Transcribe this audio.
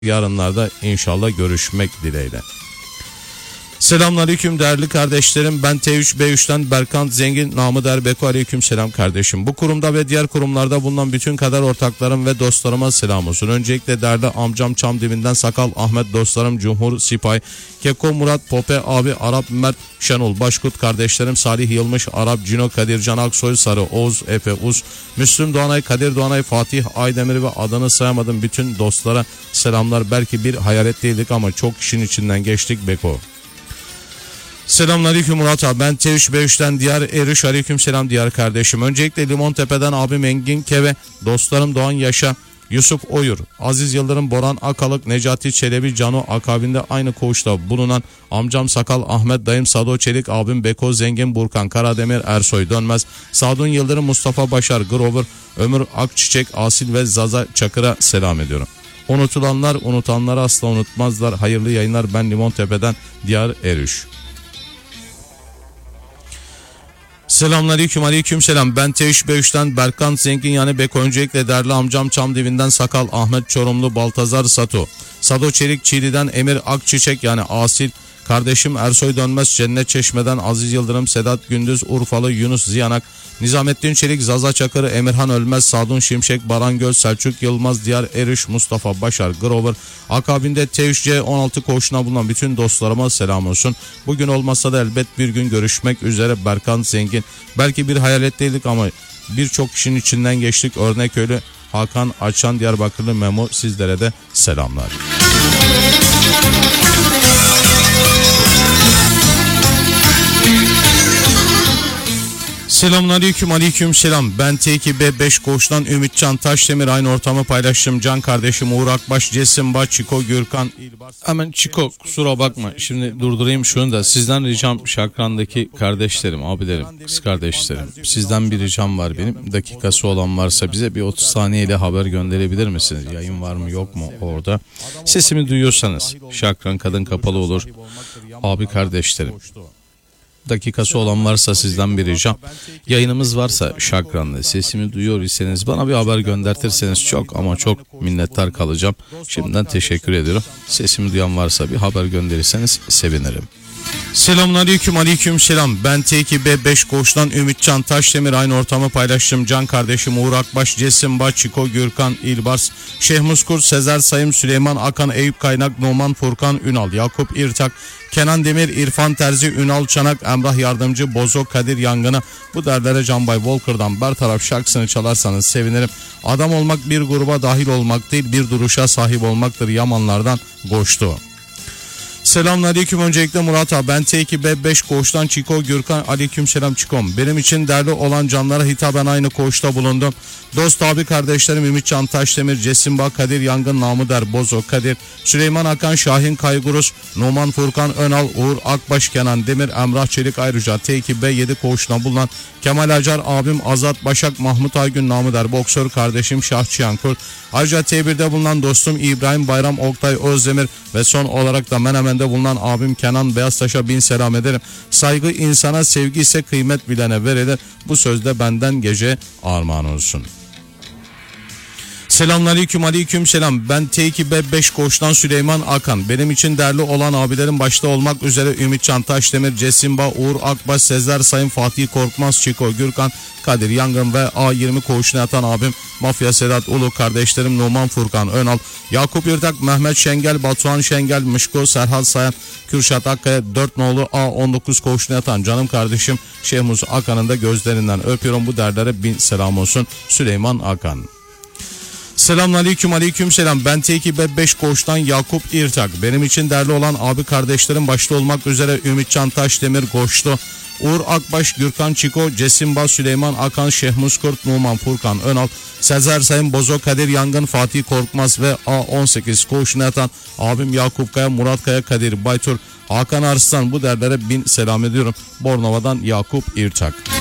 Yarınlarda inşallah görüşmek dileğiyle. Selamünaleyküm değerli kardeşlerim. Ben T3B3'ten Berkan Zengin, namı der Beko. Aleyküm selam kardeşim. Bu kurumda ve diğer kurumlarda bulunan bütün kader ortaklarım ve dostlarıma selam olsun. Öncelikle değerli amcam Çamdibi'nden Sakal Ahmet, dostlarım Cumhur Sipay, Keko Murat, Pope abi, Arap Mert, Şenol Başkut, kardeşlerim Salih Yılmış, Arap Cino, Kadir Can Aksoy, Sarı Oğuz, Efe Uz, Müslüm Doğanay, Kadir Doğanay, Fatih Aydemir ve adını sayamadım bütün dostlara selamlar. Belki bir hayalet değildik ama çok işin içinden geçtik Beko. Selamünaleyküm Murat abi, ben T3B3'ten Diyar Eriş. Aleyküm selam Diyar kardeşim. Öncelikle Limontepe'den abim Engin Keve, dostlarım Doğan Yaşa, Yusuf Oyur, Aziz Yıldırım, Boran Akalık, Necati Çelebi, Cano, akabinde aynı koğuşta bulunan amcam Sakal Ahmet, dayım Sado Çelik, abim Beko Zengin, Burkan Karademir, Ersoy Dönmez, Sadun Yıldırım, Mustafa Başar, Grover, Ömür Akçiçek, Asil ve Zaza Çakır'a selam ediyorum. Unutulanlar unutanları asla unutmazlar. Hayırlı yayınlar. Ben Limontepe'den Diyar Eriş. Selamünaleyküm, aleyküm selam. Ben T3B3'ten Berkan Zengin yani Beko. Öncelikle değerli amcam Çamdibi'nden Sakal Ahmet, Çorumlu Baltazar Sato, Sado Çelik Çiğli'den Emir Akçiçek yani Asil, kardeşim Ersoy Dönmez, Cennet Çeşme'den Aziz Yıldırım, Sedat Gündüz, Urfalı Yunus Ziyanak, Nizamettin Çelik, Zaza Çakır, Emirhan Ölmez, Sadun Şimşek, Baran Göz, Selçuk Yılmaz, Diyar Eriş, Mustafa Başar, Grover, akabinde T3C16 koğuşuna bulunan bütün dostlarıma selam olsun. Bugün olmazsa da elbet bir gün görüşmek üzere Berkan Zengin. Belki bir hayalet değildik ama birçok işin içinden geçtik. Örneköylü Hakan Açan, Diyarbakırlı Memo, sizlere de selamlar. Selamünaleyküm, aleyküm selam. Ben T2B5 koğuştan Ümitcan Taşdemir, aynı ortamı paylaştım. Can kardeşim Uğur Akbaş, Cesimba, Çiko, Gürkan, İlbars. Hemen Çiko, kusura bakma. Şimdi durdurayım şunu da. Sizden ricam Şakran'daki kardeşlerim, abilerim, kız kardeşlerim. Sizden bir ricam var benim. Dakikası olan varsa bize bir 30 saniyeyle haber gönderebilir misiniz? Yayın var mı yok mu orada? Sesimi duyuyorsanız. Şakran kadın kapalı olur. Abi kardeşlerim. Dakikası olan varsa sizden bir ricam. Yayınımız varsa Şakran'da sesimi duyuyor iseniz bana bir haber göndertirseniz çok ama çok minnettar kalacağım. Şimdiden teşekkür ediyorum. Sesimi duyan varsa bir haber gönderirseniz sevinirim. Selamünaleyküm, aleyküm selam. Ben T2B5 koğuştan Ümitcan Taşdemir, aynı ortamı paylaştım. Can kardeşim Uğur Akbaş, Cesimba, Çiko, Gürkan, İlbars, Şeyh Muskur, Sezer Sayım, Süleyman Akan, Eyüp Kaynak, Numan Furkan Ünal, Yakup İrtak, Kenan Demir, İrfan Terzi, Ünal Çanak, Emrah Yardımcı, Bozo, Kadir Yangını. Bu derlere Canbay Volker'dan bertaraf şarkısını çalarsanız sevinirim. Adam olmak bir gruba dahil olmak değil, bir duruşa sahip olmaktır. Yamanlardan Goştu. Selamünaleyküm, öncelikle Murat abi, ben T2B5 koğuştan Çiko, Gürkan, aleyküm selam Çikom. Benim için değerli olan canlara hitaben aynı koğuşta bulundum. Dost abi kardeşlerim Ümitcan Taşdemir, Cesimba, Kadir Yangın, namı der Bozo Kadir, Süleyman Akan, Şahin Kayguruz, Numan Furkan Önal, Uğur Akbaş, Kenan Demir, Emrah Çelik, ayrıca T2B7 koğuşuna bulunan Kemal Acar abim, Azat Başak, Mahmut Aygün, namı der Boksör kardeşim Şah Çiyankurt, ayrıca T1'de bulunan dostum İbrahim Bayram, Oktay Özdemir ve son olarak da Menemen'de bulunan abim Kenan Beyaztaş'a bin selam ederim. Saygı insana, sevgi ise kıymet bilene verilir. Bu sözde benden gece armağan olsun. Selamünaleyküm, aleyküm selam. Ben T2B5 koğuştan Süleyman Akan. Benim için değerli olan abilerim başta olmak üzere Ümitcan Taşdemir, Cesimba, Uğur Akbaş, Sezer Sayın, Fatih Korkmaz, Çiko, Gürkan, Kadir Yangın ve A20 koğuşuna yatan abim Mafya Sedat Ulu, kardeşlerim Numan Furkan Önal, Yakup İrtak, Mehmet Şengel, Batuhan Şengel, Mışko, Serhat Sayan, Kürşat Akkaya, 4 nolu A19 koğuşuna yatan canım kardeşim Şehmuz Akan'ın da gözlerinden öpüyorum. Bu derlere bin selam olsun Süleyman Akan. Selamünaleyküm, aleyküm selam. Ben T2B5 koğuştan Yakup İrtak. Benim için değerli olan abi kardeşlerim başta olmak üzere Ümitcan Taşdemir, Goştu, Uğur Akbaş, Gürkan, Çiko, Cesimba, Süleyman Akan, Şehmus Kurt, Numan Furkan Önal, Sezer Sayın, Bozo, Kadir Yangın, Fatih Korkmaz ve A18 koğuşuna yatan abim Yakup Kaya, Murat Kaya, Kadir Baytur, Hakan Arslan, bu derlere bin selam ediyorum. Bornova'dan Yakup İrtak.